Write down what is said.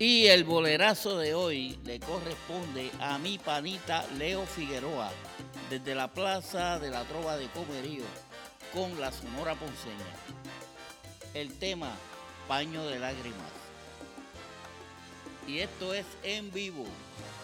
Y el bolerazo de hoy le corresponde a mi panita Leo Figueroa, desde la Plaza de la Trova de Comerío, con la Sonora Ponceña. El tema, Paño de Lágrimas. Y esto es en vivo.